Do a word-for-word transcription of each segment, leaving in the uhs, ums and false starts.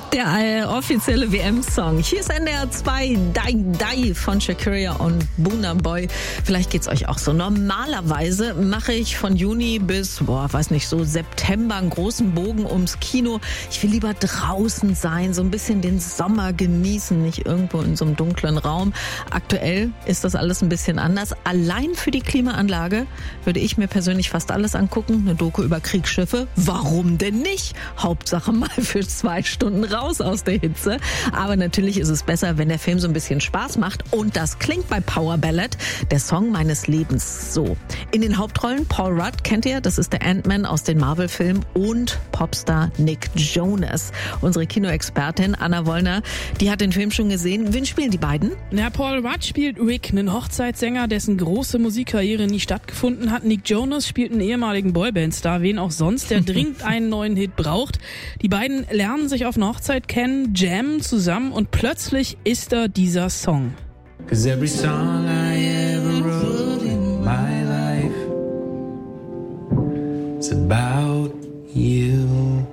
Der äh, offizielle W M-Song. Hier ist N D R zwei, Die Die von Shakira und Burna Boy. Vielleicht geht's euch auch so. Normalerweise mache ich von Juni bis, boah, weiß nicht, so September einen großen Bogen ums Kino. Ich will lieber draußen sein, so ein bisschen den Sommer genießen, nicht irgendwo in so einem dunklen Raum. Aktuell ist das alles ein bisschen anders. Allein für die Klimaanlage würde ich mir persönlich fast alles angucken. Eine Doku über Kriegsschiffe. Warum denn nicht? Hauptsache mal für zwei Stunden raus aus der Hitze. Aber natürlich ist es besser, wenn der Film so ein bisschen Spaß macht. Und das klingt bei Power Ballad, der Song meines Lebens, so. In den Hauptrollen Paul Rudd, kennt ihr, das ist der Ant-Man aus den Marvel-Filmen, und Popstar Nick Jonas. Unsere Kinoexpertin Anna Wollner, die hat den Film schon gesehen. Wen spielen die beiden? Na, Paul Rudd spielt Rick, einen Hochzeitssänger, dessen große Musikkarriere nie stattgefunden hat. Nick Jonas spielt einen ehemaligen Boyband-Star, wen auch sonst, der dringend einen neuen Hit braucht. Die beiden lernen sich auf einer Hochzeit kennen, jammen zusammen und plötzlich ist da dieser Song. 'Cause every song I ever wrote in my life is about you.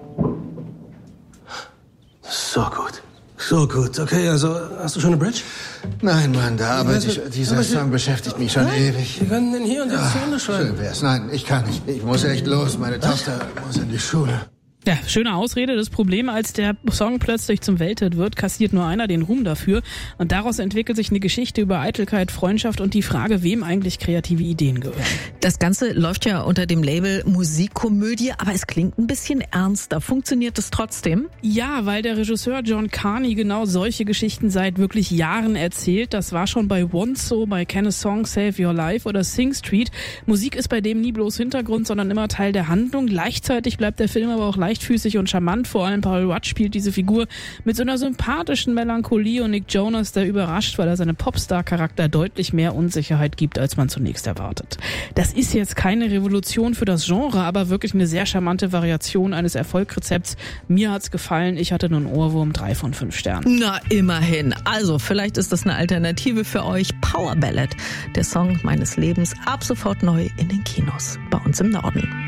So gut. So gut. Okay, also hast du schon eine Bridge? Nein, Mann, da arbeite ich. Dieser Song beschäftigt mich schon ewig. Wir können den hier und jetzt zu Ende schreiben. Schön wär's. Nein, ich kann nicht. Ich muss echt los. Meine Tochter muss in die Schule. Ja, schöne Ausrede. Das Problem, als der Song plötzlich zum Welthit wird, kassiert nur einer den Ruhm dafür. Und daraus entwickelt sich eine Geschichte über Eitelkeit, Freundschaft und die Frage, wem eigentlich kreative Ideen gehören. Das Ganze läuft ja unter dem Label Musikkomödie, aber es klingt ein bisschen ernster. Funktioniert es trotzdem? Ja, weil der Regisseur John Carney genau solche Geschichten seit wirklich Jahren erzählt. Das war schon bei Once so, bei Can a Song Save Your Life oder Sing Street. Musik ist bei dem nie bloß Hintergrund, sondern immer Teil der Handlung. Gleichzeitig bleibt der Film aber auch leicht leichtfüßig und charmant. Vor allem Paul Rudd spielt diese Figur mit so einer sympathischen Melancholie und Nick Jonas, der überrascht, weil er seinem Popstar-Charakter deutlich mehr Unsicherheit gibt, als man zunächst erwartet. Das ist jetzt keine Revolution für das Genre, aber wirklich eine sehr charmante Variation eines Erfolgsrezepts. Mir hat's gefallen, ich hatte nur einen Ohrwurm, drei von fünf Sternen. Na, immerhin. Also, vielleicht ist das eine Alternative für euch. Power Ballad, der Song meines Lebens, ab sofort neu in den Kinos bei uns im Norden.